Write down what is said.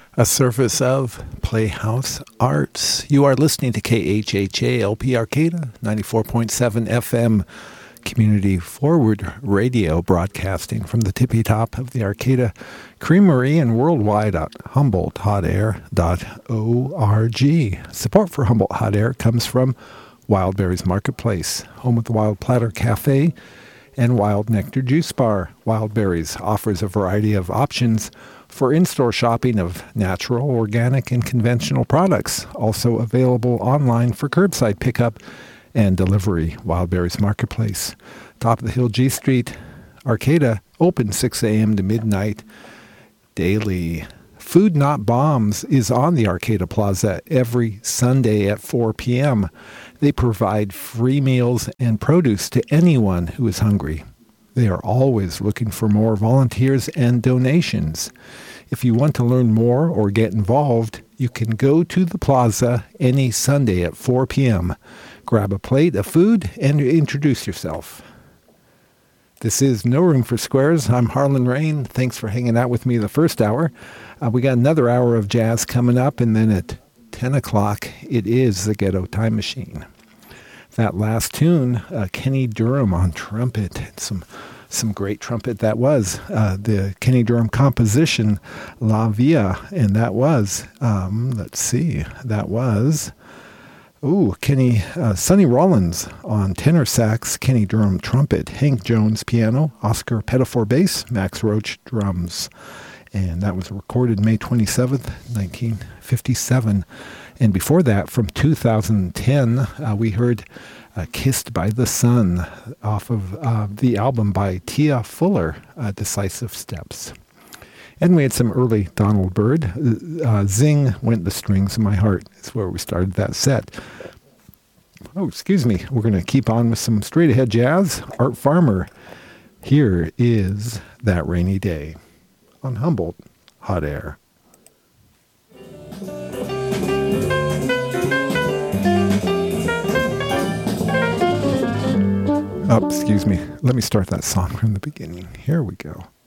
A service of Playhouse Arts. You are listening to KHHA LP Arcata, 94.7 FM, Community Forward Radio, broadcasting from the tippy top of the Arcata Creamery and worldwide at HumboldtHotAir.org. Support for Humboldt Hot Air comes from Wildberries Marketplace, home of the Wild Platter Cafe and Wild Nectar Juice Bar. Wildberries offers a variety of options for in-store shopping of natural, organic, and conventional products. Also available online for curbside pickup and delivery. Wildberries Marketplace. Top of the Hill G Street, Arcata, open 6 a.m. to midnight daily. Food Not Bombs is on the Arcata Plaza every Sunday at 4 p.m. They provide free meals and produce to anyone who is hungry. They are always looking for more volunteers and donations. If you want to learn more or get involved, you can go to the plaza any Sunday at 4 p.m. Grab a plate of food and introduce yourself. This is No Room for Squares. I'm Harlan Rain. Thanks for hanging out with me the first hour. We got another hour of jazz coming up, and then at 10 o'clock, it is the Ghetto Time Machine. That last tune, Kenny Durham on trumpet. Some great trumpet that was. The Kenny Durham composition, La Via, and that was, Sonny Rollins on tenor sax, Kenny Durham trumpet, Hank Jones piano, Oscar Pettifor bass, Max Roach drums. And that was recorded May 27th, 1957. And before that, from 2010, we heard Kissed by the Sun off of the album by Tia Fuller, Decisive Steps. And we had some early Donald Byrd. Zing Went the Strings of My Heart is where we started that set. Oh, excuse me. We're going to keep on with some straight-ahead jazz. Art Farmer. Here is That Rainy Day on Humboldt Hot Air. Oh, excuse me. Let me start that song from the beginning. Here we go.